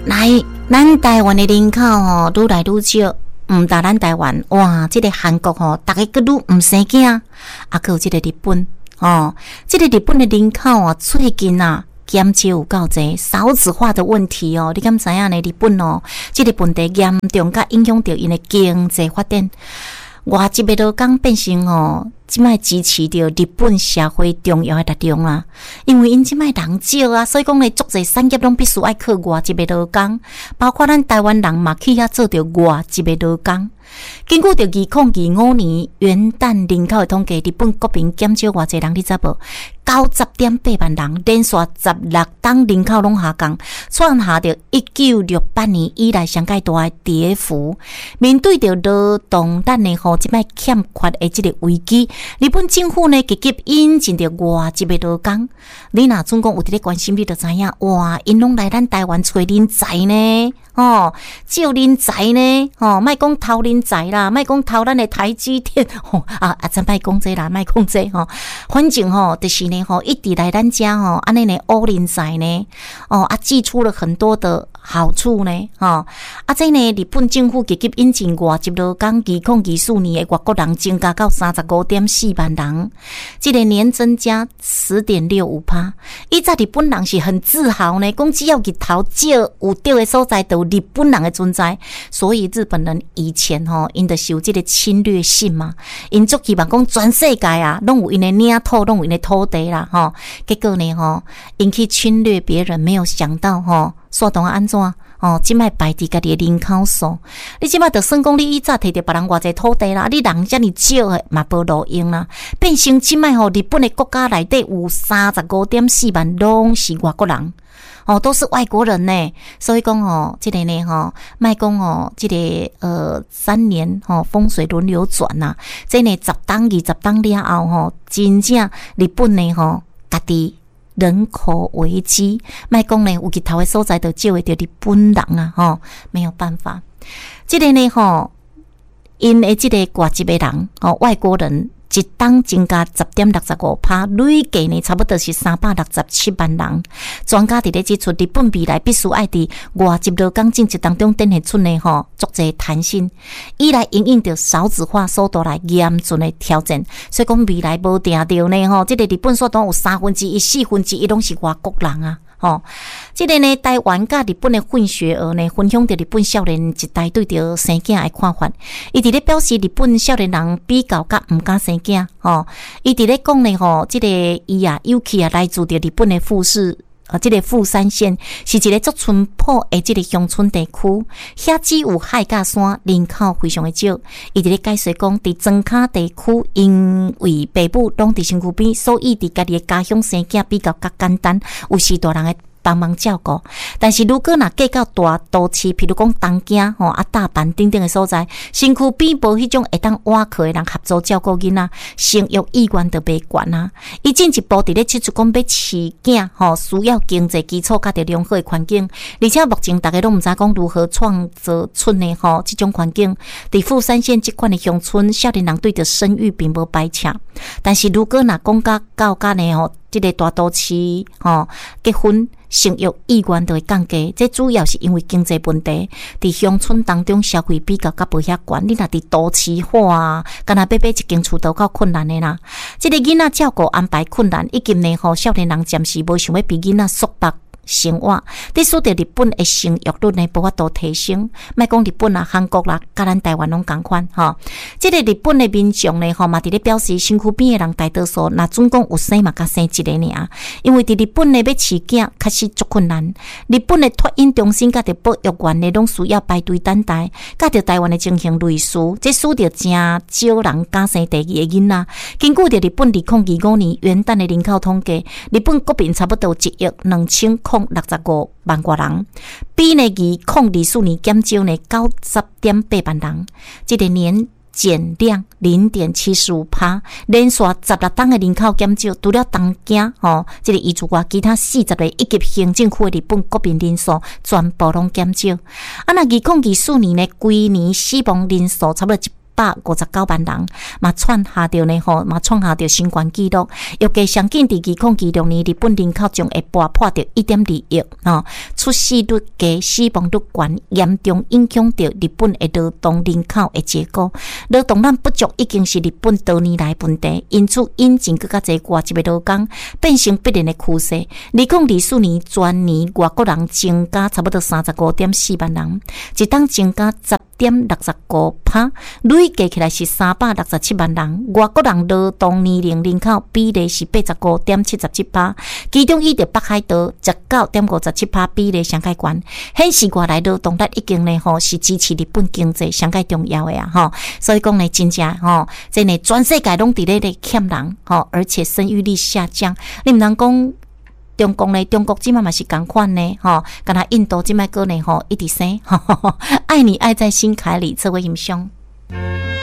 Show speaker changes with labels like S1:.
S1: 来，咱台湾的人口愈来愈少，但咱台湾哇，这个韩国大家愈唔生囝，啊，还有这个日本这个日本的人口最近减少有够侪，少子化的问题你敢知影呢？日本这个问题严重，甲影响到因的经济发展。外籍的劳工变成即摆支持着日本社会重要的力量啦，因为因即摆人少所以讲呢，足侪产业拢必须爱靠外籍的劳工，包括咱台湾人嘛去遐做着外籍的劳工。根据着2025年元旦人口的统计，日本国民减少偌济人，你知无？90.8万人，连续16档人口拢下降，创下着1968年以来上界大的跌幅。面对着劳动力即摆欠缺的这个危机，日本政府呢积极引进着外籍的劳工。你若总讲有伫咧关心，你就知影哇，因拢来咱台湾找人才呢，招人才呢，莫讲偷人才啦，莫讲偷咱的台积电，真莫讲这啦，莫讲这反正就是呢，一直来咱家安尼呢，乌人才呢，寄出了很多的好处呢，这呢，日本政府积极引进外籍劳工，2024年的外国人增加到35.4万人，这个年增加10.65%。以前日本人是很自豪呢，讲只要日头少有对的所在，都有日本人的存在。所以日本人以前因就是有这个侵略性嘛，因足希望讲全世界拢有因的领土，拢有因的土地啦，结果呢因去侵略别人，没有想到煞当安怎即摆排伫家己的人口数，你即摆就算讲你以早摕着别人偌济土地啦，你人遮尔少的嘛无路用啦，变成即摆日本的国家内底有35.4万拢是外国人。都是外国人呢，所以讲这个呢莫讲这个3年风水轮流转呐，这呢10档20档了后真正日本呢家己人口危机，莫讲呢有日头的所在就少会着日本人没有办法。这个呢因的这个外籍的人外国人。一档增加 10.65%， 累计呢差不多是367万人。专家伫咧指出，日本未来必须爱伫外籍劳工政策当中展现出呢足侪弹性，以来因应着少子化速度来严峻的挑战。所以讲未来无定着呢这个日本所当有1/3、1/4拢是外国人啊。这个呢，台湾甲日本的混血儿呢，分享着日本少年一代对着生囝的看法。伊伫咧表示，日本少年人比较甲毋敢生囝，伊伫咧讲呢，这个伊尤其来自着日本的富士。这个富山县是一个足淳朴的这个乡村地区，遐只有海角山，人口非常的少。伊伫咧解说讲，伫庄卡地区，因为爸母拢伫身躯边，所以伫家己的家乡生囝比较简单，有时大人的帮忙照顾。但是如果若嫁到大都市，譬如讲东京大阪等等的所在，身躯边无迄种会当瓦靠的人合作照顾囡仔，生育意愿就袂悬啊。伊进一步伫咧提出讲要饲囝需要经济基础甲着良好的环境，而且目前大家拢毋知讲如何创造出呢这种环境。伫富山县这款的乡村，少年人对着生育并无排斥，但是如果若讲到呢这个大都市结婚生育意愿就会降低，这主要是因为经济问题。伫乡村当中消费比较无遐悬，你若伫都市化敢若买一间厝都较困难的啦。这个囡仔照顾安排困难，以及呢少年人暂时无想要比囡仔束缚生活，这使得日本的生育率呢无法度提升。莫讲日本韩国啦，甲咱台湾拢同款这个日本的民众呢嘛伫咧表示，身躯边的人大多数若总共有生嘛，甲生一个尔。因为伫日本呢要饲囝确实足困难。日本的托婴中心甲着保育园呢，拢需要排队等待。甲着台湾的情形类似，这使得真少人敢生第二个囡仔。根据着日本2025年元旦的人口统计，日本国民差不多1.265万多人，比呢2024年减少呢90.8万人，这个年减量 0.75%， 连续16档的人口减少，除了东京这个移除外，其他40个一级行政区的日本国民人数全部拢减少。那2024年呢，规年死亡人数差不多 159万人嘛创下着呢吼，嘛创下着新冠纪录。预计上紧伫2026年，日本人口将会破着1.2亿吼，出生率低、死亡率悬，严重影响着日本的劳动人口的结果。劳动力不足已经是日本多年来问题，因此引进更加侪外籍的劳工，变成必然的趋势。2024年全年外国人增加差不多35.4万人，一档增加10.65%，累计起来是367万人。外国人劳动年龄人口比例是85.77%，其中以北海道19.57%比例上界悬，显示外来劳动力已经呢吼是支持日本经济上界重要的啊吼。所以讲呢，真正吼，真的全世界拢伫咧欠人吼，而且生育率下降。你毋通讲中国呢？中国即摆嘛是共款呢吼，敢若印度即摆个呢吼一直生，爱你爱在心坎里，这位英雄。